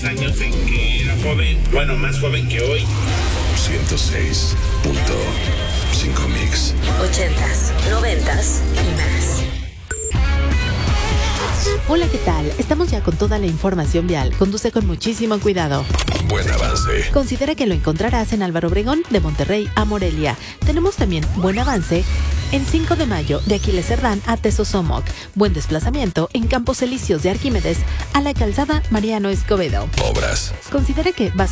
Años en que era joven, bueno, más joven que hoy. 106.5 Mix. 80s, 90s y más. Hola, ¿qué tal? Estamos ya con toda la información vial. Conduce con muchísimo cuidado. Buen avance. Considera que lo encontrarás en Álvaro Obregón, de Monterrey a Morelia. Tenemos también buen avance en 5 de mayo, de Aquiles Cerdán a Tezosomoc. Buen desplazamiento en Campos Elíseos de Arquímedes a la calzada Mariano Escobedo. Obras. Considera que vas